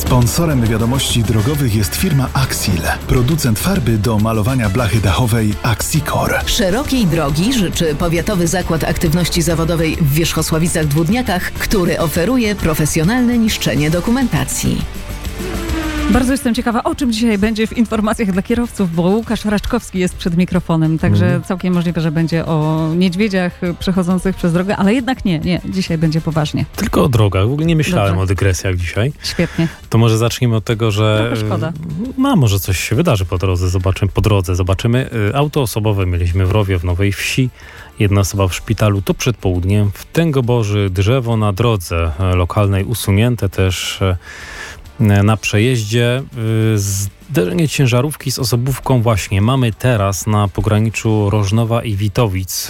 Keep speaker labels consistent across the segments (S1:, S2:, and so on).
S1: Sponsorem wiadomości drogowych jest firma Axil, producent farby do malowania blachy dachowej Axicor.
S2: Szerokiej drogi życzy Powiatowy Zakład Aktywności Zawodowej w Wierzchosławicach-Dwódniakach, który oferuje profesjonalne niszczenie dokumentacji.
S3: Bardzo jestem ciekawa, o czym dzisiaj będzie w informacjach dla kierowców, bo Łukasz Raczkowski jest przed mikrofonem, także całkiem możliwe, że będzie o niedźwiedziach przechodzących przez drogę, ale jednak nie, dzisiaj będzie poważnie.
S4: Tylko o drogach, w ogóle nie myślałem
S3: Dobrze.
S4: o dygresjach dzisiaj.
S3: Świetnie.
S4: To może zacznijmy od tego, że
S3: szkoda.
S4: Może coś się wydarzy po drodze. Zobaczymy. Auto osobowe mieliśmy w Rowie, w Nowej Wsi. Jedna osoba w szpitalu, to przed południem. W Tęgoborzy drzewo na drodze lokalnej usunięte też na przejeździe. Zderzenie ciężarówki z osobówką właśnie mamy teraz na pograniczu Rożnowa i Witowic,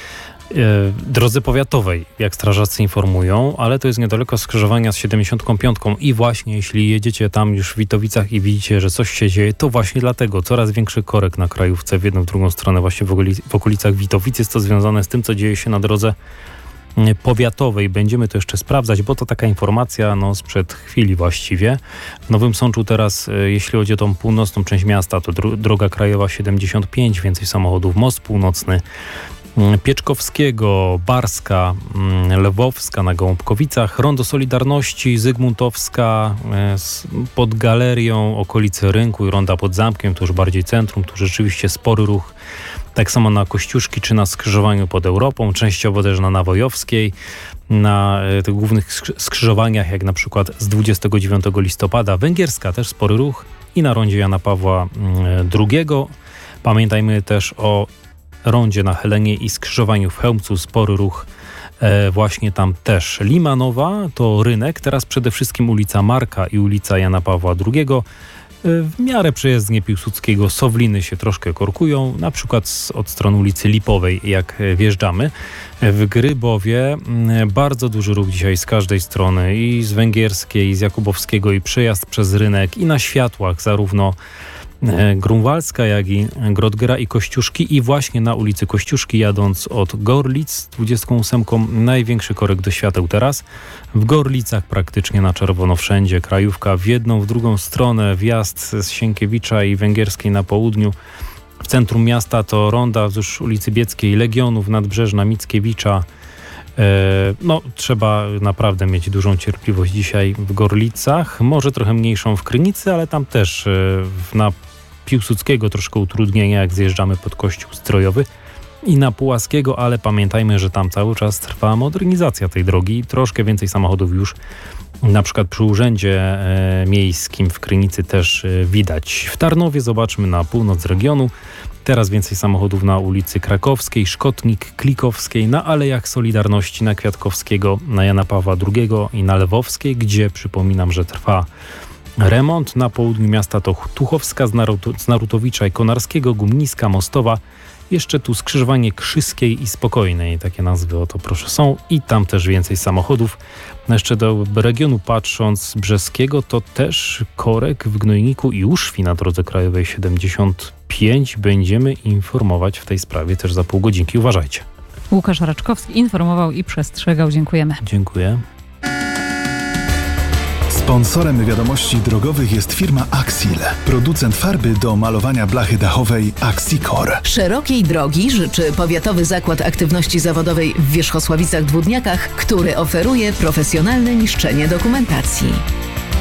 S4: drodze powiatowej, jak strażacy informują, ale to jest niedaleko skrzyżowania z 75 i właśnie jeśli jedziecie tam już w Witowicach i widzicie, że coś się dzieje, to właśnie dlatego coraz większy korek na krajówce w jedną, w drugą stronę, właśnie w okolicach Witowic. Jest to związane z tym, co dzieje się na drodze powiatowej. Będziemy to jeszcze sprawdzać, bo to taka informacja sprzed chwili właściwie. W Nowym Sączu teraz, jeśli chodzi o tą północną część miasta, to droga krajowa 75, więcej samochodów, most północny Pieczkowskiego, Barska, Lwowska na Gołąbkowicach, Rondo Solidarności, Zygmuntowska pod galerią, okolice Rynku i Ronda pod Zamkiem, to już bardziej centrum, tu rzeczywiście spory ruch. Tak samo na Kościuszki czy na skrzyżowaniu pod Europą, częściowo też na Nawojowskiej, na tych głównych skrzyżowaniach, jak na przykład z 29 listopada. Węgierska też spory ruch i na rondzie Jana Pawła II. Pamiętajmy też o rondzie na Helenie i skrzyżowaniu w Chełmcu, spory ruch właśnie tam też. Limanowa to Rynek, teraz przede wszystkim ulica Marka i ulica Jana Pawła II. W miarę przejezdnie Piłsudskiego Sowliny się troszkę korkują, na przykład od strony ulicy Lipowej, jak wjeżdżamy. W Grybowie bardzo duży ruch dzisiaj z każdej strony, i z Węgierskiej, i z Jakubowskiego, i przejazd przez Rynek, i na światłach zarówno Grunwaldzka, jak i Grodgera i Kościuszki, i właśnie na ulicy Kościuszki jadąc od Gorlic 28 największy korek do świateł teraz. W Gorlicach praktycznie na czerwono wszędzie, krajówka w jedną, w drugą stronę, wjazd z Sienkiewicza i Węgierskiej na południu. W centrum miasta to ronda wzdłuż ulicy Bieckiej, Legionów, Nadbrzeżna, Mickiewicza. Trzeba naprawdę mieć dużą cierpliwość dzisiaj w Gorlicach, może trochę mniejszą w Krynicy, ale tam też na Piłsudskiego troszkę utrudnienia, jak zjeżdżamy pod Kościół Zdrojowy, i na Pułaskiego, ale pamiętajmy, że tam cały czas trwa modernizacja tej drogi. Troszkę więcej samochodów już na przykład przy Urzędzie Miejskim w Krynicy też widać. W Tarnowie zobaczmy na północ regionu. Teraz więcej samochodów na ulicy Krakowskiej, Szkotnik, Klikowskiej, na Alejach Solidarności, na Kwiatkowskiego, na Jana Pawła II i na Lwowskiej, gdzie przypominam, że trwa remont. Na południu miasta to Tuchowska z Narutowicza i Konarskiego, Gumniska, Mostowa. Jeszcze tu skrzyżowanie Krzyskiej i Spokojnej, takie nazwy oto proszę są, i tam też więcej samochodów. Jeszcze do regionu patrząc Brzeskiego, to też korek w Gnojniku i Uszwi na drodze krajowej 75. Będziemy informować w tej sprawie też za pół godzinki. Uważajcie.
S3: Łukasz Raczkowski informował i przestrzegał. Dziękujemy.
S4: Dziękuję.
S1: Sponsorem wiadomości drogowych jest firma Axil, producent farby do malowania blachy dachowej Axicor.
S2: Szerokiej drogi życzy Powiatowy Zakład Aktywności Zawodowej w Wierzchosławicach-Dwódniakach, który oferuje profesjonalne niszczenie dokumentacji.